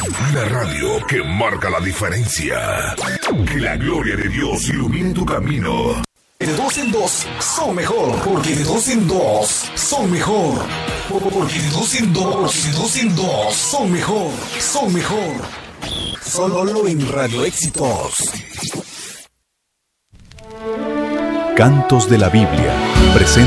La radio que marca la diferencia. Que la gloria de Dios ilumine tu camino. De dos en dos son mejor, porque de dos en dos son mejor. Porque de dos en dos son mejor, son mejor. Solo en Radio Éxitos. Cantos de la Biblia presenta